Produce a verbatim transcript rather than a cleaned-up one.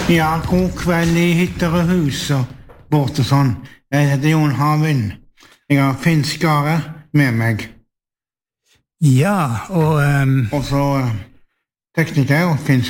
Ja, god kveld i hytter og hus og bort og sånn. Jeg heter Jon Havin. Jeg har Finn Skare med meg. Ja, og... Um... Og så uh, tekniker og Finn